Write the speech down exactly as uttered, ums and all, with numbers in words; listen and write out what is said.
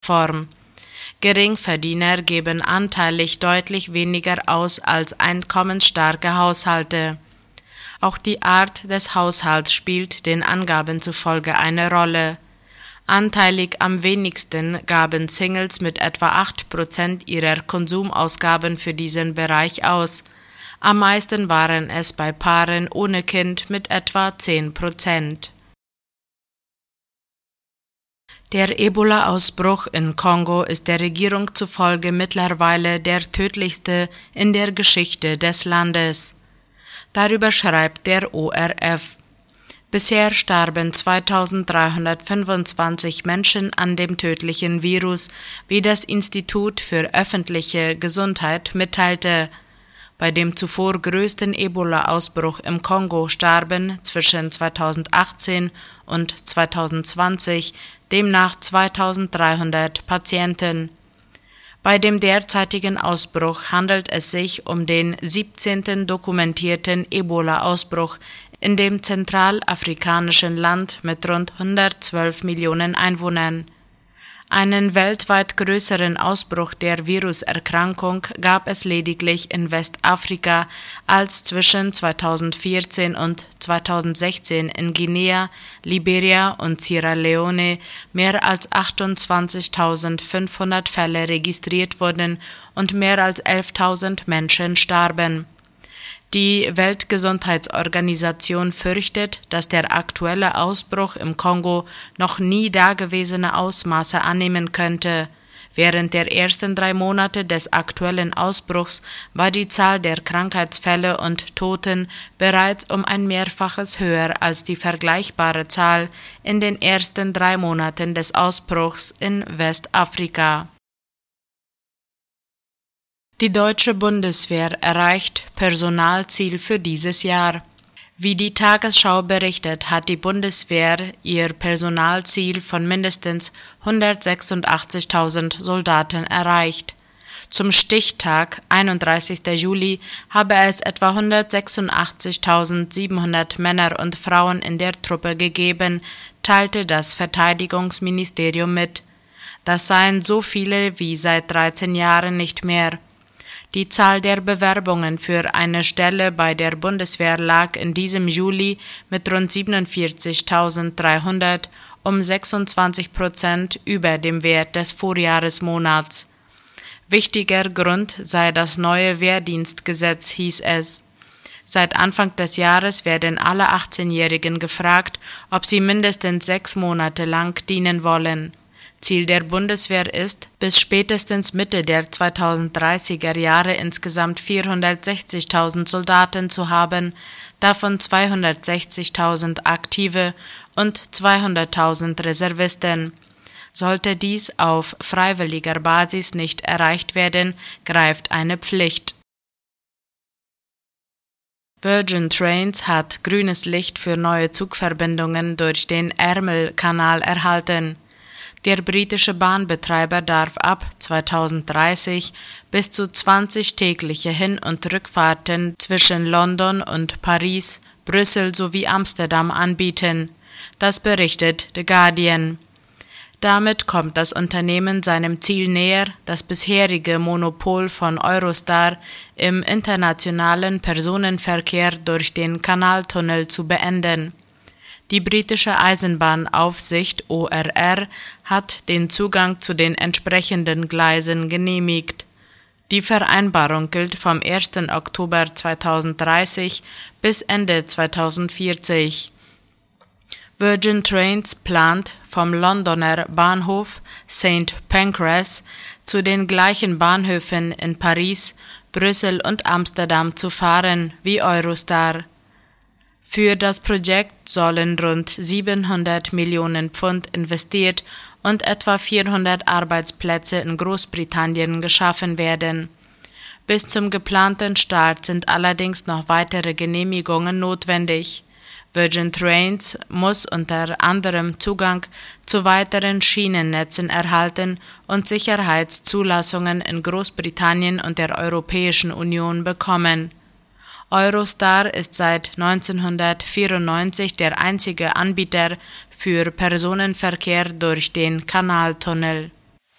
Plattform. Geringverdiener geben anteilig deutlich weniger aus als einkommensstarke Haushalte. Auch die Art des Haushalts spielt den Angaben zufolge eine Rolle. Anteilig am wenigsten gaben Singles mit etwa acht Prozent ihrer Konsumausgaben für diesen Bereich aus. Am meisten waren es bei Paaren ohne Kind mit etwa zehn Prozent. Der Ebola-Ausbruch in Kongo ist der Regierung zufolge mittlerweile der tödlichste in der Geschichte des Landes. Darüber schreibt der O R F. Bisher starben zweitausenddreihundertfünfundzwanzig Menschen an dem tödlichen Virus, wie das Institut für öffentliche Gesundheit mitteilte. Bei dem zuvor größten Ebola-Ausbruch im Kongo starben zwischen zweitausendachtzehn und zweitausendzwanzig demnach zweitausenddreihundert Patienten. Bei dem derzeitigen Ausbruch handelt es sich um den siebzehnten dokumentierten Ebola-Ausbruch in dem zentralafrikanischen Land mit rund hundertzwölf Millionen Einwohnern. Einen weltweit größeren Ausbruch der Viruserkrankung gab es lediglich in Westafrika, als zwischen zweitausendvierzehn und zweitausendsechzehn in Guinea, Liberia und Sierra Leone mehr als achtundzwanzigtausendfünfhundert Fälle registriert wurden und mehr als elftausend Menschen starben. Die Weltgesundheitsorganisation fürchtet, dass der aktuelle Ausbruch im Kongo noch nie dagewesene Ausmaße annehmen könnte. Während der ersten drei Monate des aktuellen Ausbruchs war die Zahl der Krankheitsfälle und Toten bereits um ein Mehrfaches höher als die vergleichbare Zahl in den ersten drei Monaten des Ausbruchs in Westafrika. Die deutsche Bundeswehr erreicht Personalziel für dieses Jahr. Wie die Tagesschau berichtet, hat die Bundeswehr ihr Personalziel von mindestens hundertsechsundachtzigtausend Soldaten erreicht. Zum Stichtag, einunddreißigsten Juli, habe es etwa hundertsechsundachtzigtausendsiebenhundert Männer und Frauen in der Truppe gegeben, teilte das Verteidigungsministerium mit. Das seien so viele wie seit dreizehn Jahren nicht mehr. Die Zahl der Bewerbungen für eine Stelle bei der Bundeswehr lag in diesem Juli mit rund siebenundvierzigtausenddreihundert um sechsundzwanzig Prozent über dem Wert des Vorjahresmonats. Wichtiger Grund sei das neue Wehrdienstgesetz, hieß es. Seit Anfang des Jahres werden alle achtzehnjährigen gefragt, ob sie mindestens sechs Monate lang dienen wollen. Ziel der Bundeswehr ist, bis spätestens Mitte der zweitausenddreißiger Jahre insgesamt vierhundertsechzigtausend Soldaten zu haben, davon zweihundertsechzigtausend aktive und zweihunderttausend Reservisten. Sollte dies auf freiwilliger Basis nicht erreicht werden, greift eine Pflicht. Virgin Trains hat grünes Licht für neue Zugverbindungen durch den Ärmelkanal erhalten. Der britische Bahnbetreiber darf ab zweitausenddreißig bis zu zwanzig tägliche Hin- und Rückfahrten zwischen London und Paris, Brüssel sowie Amsterdam anbieten. Das berichtet The Guardian. Damit kommt das Unternehmen seinem Ziel näher, das bisherige Monopol von Eurostar im internationalen Personenverkehr durch den Kanaltunnel zu beenden. Die britische Eisenbahnaufsicht O R R hat den Zugang zu den entsprechenden Gleisen genehmigt. Die Vereinbarung gilt vom ersten Oktober zweitausenddreißig bis Ende zweitausendvierzig. Virgin Trains plant, vom Londoner Bahnhof Saint Pancras zu den gleichen Bahnhöfen in Paris, Brüssel und Amsterdam zu fahren wie Eurostar. Für das Projekt sollen rund siebenhundert Millionen Pfund investiert und etwa vierhundert Arbeitsplätze in Großbritannien geschaffen werden. Bis zum geplanten Start sind allerdings noch weitere Genehmigungen notwendig. Virgin Trains muss unter anderem Zugang zu weiteren Schienennetzen erhalten und Sicherheitszulassungen in Großbritannien und der Europäischen Union bekommen. Eurostar ist seit neunzehnhundertvierundneunzig der einzige Anbieter für Personenverkehr durch den Kanaltunnel.